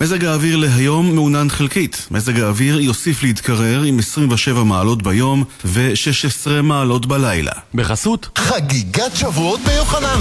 מזג האוויר להיום מעונן חלקית. מזג האוויר יוסיף להתקרר עם 27 מעלות ביום ו-16 מעלות בלילה. בחסות חגיגת שבועות ביוחנן.